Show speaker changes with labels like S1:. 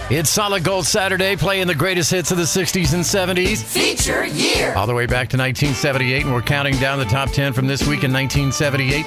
S1: It's Solid Gold Saturday, playing the greatest hits of the 60s and 70s.
S2: Feature year.
S1: All the way back to 1978, and we're counting down the top 10 from this week in 1978.